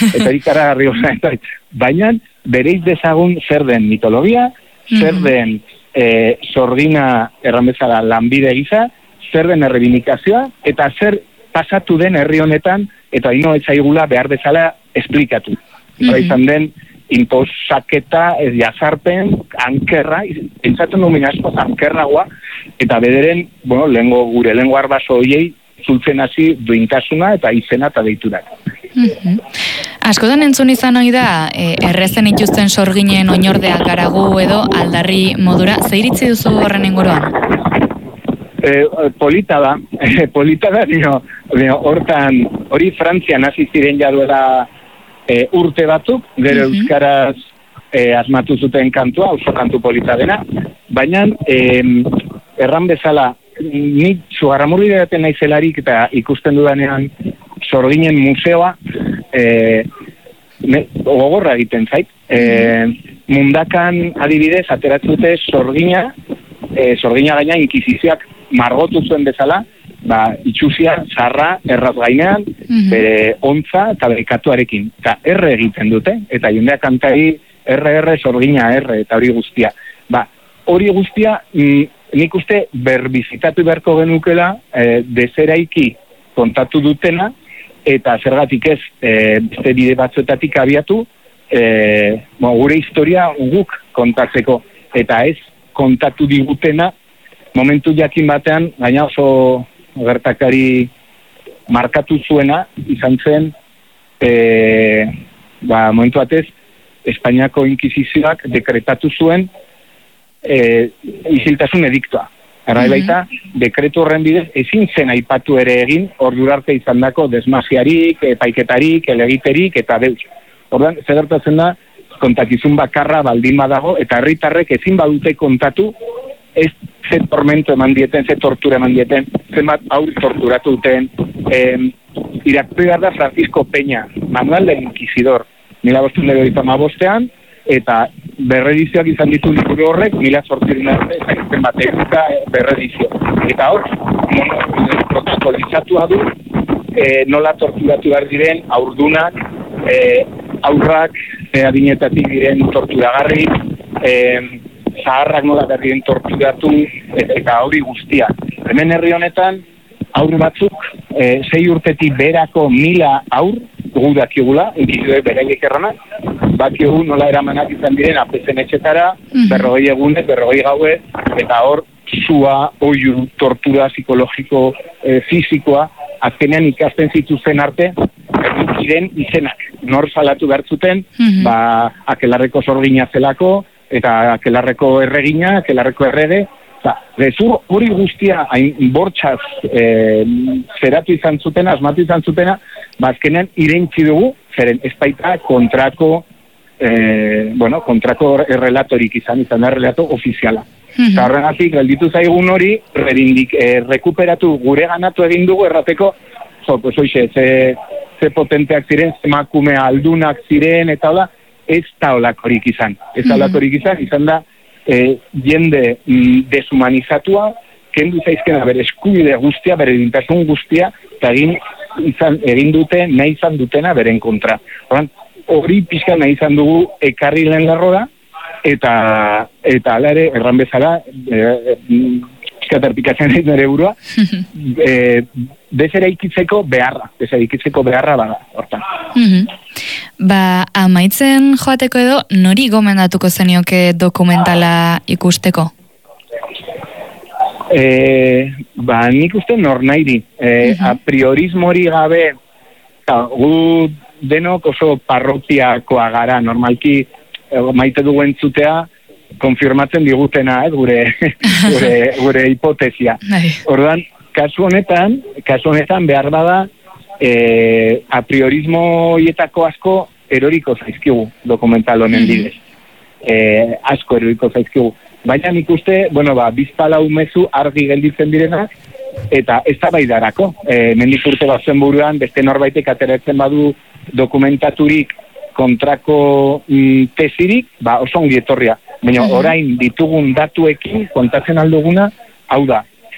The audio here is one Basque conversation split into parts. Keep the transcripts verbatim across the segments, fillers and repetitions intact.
eta ikaragarri osa, baina bereiz dezagun zer den mitologia, zer den e, sorgina erran bezala lanbide gisa, zer den errebindikazioa, eta zer pasatu den herri honetan, eta ino etzaigula behar bezala esplikatu. Mm-hmm. Izan den, inposaketa, ez jazarpen, ankerra, entzaten dumin asko ankerragoa, eta bederen, bueno, lengo, gure lengo arbaso hoiei, zultzen hasi duintasuna eta izena eta deiturak. Mm-hmm. Askotan entzun izan ohi da, e, errezen ituzten sorginen oinordeak garagu edo aldarri modura, ze iritzi duzu horren inguruan? E, polita da, e, polita da, dino, dino, hortan, hori Frantzian hasi ziren jaduela e, urte batzuk, gero mm-hmm. euskaraz e, asmatu zuten kantua, oso kantu polita dena, baina e, erran bezala, nik Zugarramurdi daten naizelarik eta ikusten dudanean sorginen museoa e, me, gogorra egiten zait. E, mundakan adibidez ateratzute sorgina, e, sorgina gaina inkisizioak margotu zuen bezala, ba, itxusia, zarra, erraz gainean, mm-hmm. bere ontza eta bere katuarekin. Eta erre egiten dute, eta jendeak kantari erre, erre, sorgina, erre, eta hori guztia. Ba, hori guztia, mm, nik uste berbizitatu beharko genukela e, dezeraiki kontatu dutena, eta zergatik ez e, beste bide batzuetatik abiatu, e, bo, gure historia guk kontatzeko, eta ez kontatu digutena, momentu jakin batean, gaina oso gertakari markatu zuena, izan zen, e, ba, momentu batez, Espainiako inkisizioak dekretatu zuen e, iziltasun ediktoa. Arrai baita, mm-hmm. dekretu horren bidez, ezin zen aipatu ere egin, ordurarte izan dako desmaziarik, epaiketarik, elegiterik, eta deus. Ordan, zer gertatzen da, kontakizun bakarra baldin badago, eta herritarrek ezin badute kontatu, ez ze tormento eman dieten, ze tortura eman dieten, zenbat aur torturatu duten. Eh, Iraktu behar da Francisco Peña, manual del inquisidor, mila bostun lego izama bostean, eta berredizioak izan ditu liburu horrek, mila sortziren arte, zaintzen bateguka berredizio. Eta hor, protokolizatua du, e, nola torturatu behar diren, aurdunak, e, aurrak, e, adinetatik diren torturagarri, e, zaharrak nola behar diren torturatu, eta hori guztia. Hemen herri honetan, aur batzuk, e, sei urtetik berako mila aur, gu dakigula, indizioek beraiek erranak, bakigu nola eramanak izan diren apezen etxetara, mm-hmm. berrogei egunez, berrogei gaue, eta hor, zua, oiu, tortura psikologiko, e, fizikoa, azkenean ikasten zituzen arte, ziren izenak, nor salatu behar zuten, mm-hmm. ba, akelarreko sorgina zelako, eta akelarreko erregina, akelarreko errege, eta gezur hori guztia hain bortxaz e, zeratu izan zutena, asmatu izan zutena, bazkenean irentzi dugu, zeren ez baita kontrako, e, bueno, kontrako errelatorik izan, izan da relato ofiziala. Mm-hmm. Eta horregatik, gelditu zaigun hori, rerindik, e, rekuperatu gure ganatu egin dugu errateko, jo, pues oixe, ze, ze potenteak ziren, ze makume aldunak ziren, eta hola, ez da olakorik izan. Ez da olakorik izan, izan da, e, jende mm, deshumanizatua, kendu zaizkena bere eskubide guztia, bere dintasun guztia, eta egin, izan, egin dute, nahi izan dutena beren kontra. Horan, hori pixka nahi izan dugu ekarri lehen larroa, eta eta ala ere, erran bezala, e, pixka terpikatzen ez nire burua, e, bezera ikitzeko beharra, bezera ikitzeko beharra bada, hortan. Mm-hmm. Ba, amaitzen joateko edo, nori gomendatuko zenioke dokumentala ikusteko? E, ba, nik uste nor nahi di. E, uh-huh. A priorismo hori gabe, ta, gu denok oso parrokiakoa gara, normalki e, maite dugu entzutea, konfirmatzen digutena, eh, gure, gure, gure hipotesia. Orduan, kasu honetan, kasu honetan behar bada, e, a priorismo hietako asko eroriko zaizkigu dokumental honen bidez. E, asko eroriko zaizkigu. Baina nik uste, bueno, ba, bizpalau mezu argi gelditzen direnak, eta ez da baidarako. E, mendik urte bat zen buruan, beste norbaitek ateratzen badu dokumentaturik kontrako mm, tesirik, ba, oso ongi etorria. Baina orain ditugun datuekin kontatzen alduguna, hau da,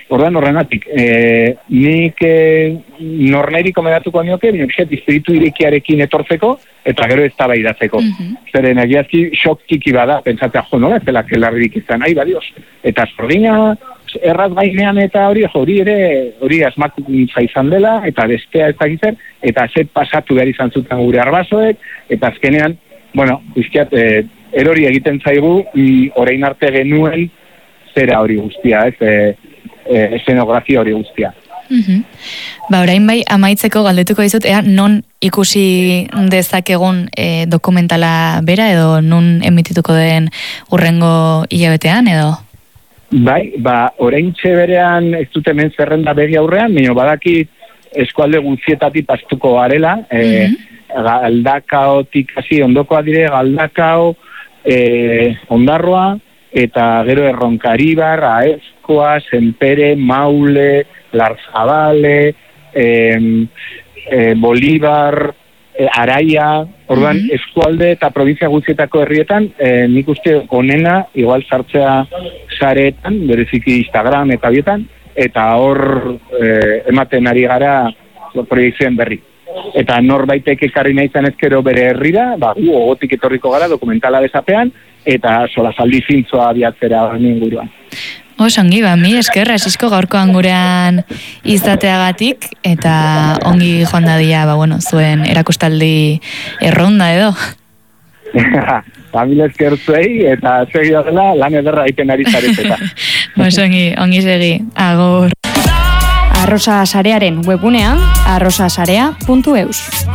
Ordan horrenatik, e, nik e, norneri komendatuko nioke, binokxet, espiritu irekiarekin etortzeko, eta gero ez tabaidatzeko. Mm-hmm. Zeren egiazki xok tiki bada, pentsatzea, jo, nola, ez dela kelarrik izan, ai, badioz. Eta zorgina erraz gainean eta hori, hori ere, hori asmakuntza izan dela, eta bestea ez dakizer, eta zet pasatu behar izan zuten gure arbasoek, eta azkenean, bueno, izkiat, e, erori egiten zaigu, mm, orain arte genuen zera hori guztia, ez, e, E, eszenografia hori guztia. Mm-hmm. Ba, orain bai, amaitzeko galdetuko dizut, ea, non ikusi dezakegun e, dokumentala bera, edo non emitituko den urrengo hilabetean, edo? Bai, ba, orain berean ez dut hemen zerrenda begi aurrean, baina badakit eskualde guztietatik pastuko garela, e, mm-hmm. Galdakaotik hasi ondokoa dire, Galdakao, e, Ondarroa, eta gero Erronkaribar, Aezkoa, Senpere, Maule, Larzabale, eh, eh, Bolibar, eh, Araia, orduan mm-hmm. eskualde eta provintzia guztietako herrietan, eh, nik uste onena, igual sartzea sareetan, bereziki Instagram eta bietan, eta hor eh, ematen ari gara proiektzioen berri. Eta norbaitek ekarri nahi izan ezkero bere herrira, ba, gu, ogotik etorriko gara dokumentala bezapean, eta solasaldi zintzoa abiatzera inguruan. Osongi, ba, mi eskerra esisko gaurkoan gurean izateagatik, eta ongi joan dadia, ba, bueno, zuen erakustaldi erronda edo. Familia eskertzuei, eta segi dela lan ederra egiten ari zareteta. Osongi, ongi segi, agur. Arrosa Sarearen webunean arrosasarea puntu eus.